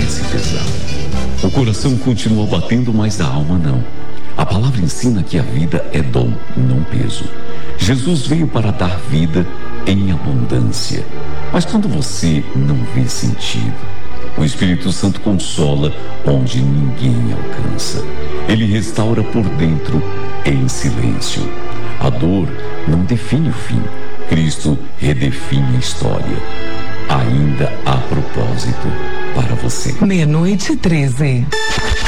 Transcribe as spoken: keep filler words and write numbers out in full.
parece pesar. O coração continua batendo, mas a alma não. A palavra ensina que a vida é dom, não peso. Jesus veio para dar vida em abundância. Mas quando você não vê sentido, o Espírito Santo consola onde ninguém alcança. Ele restaura por dentro em silêncio. A dor não define o fim. Cristo redefine a história. Ainda há propósito para você. Meia-noite e treze.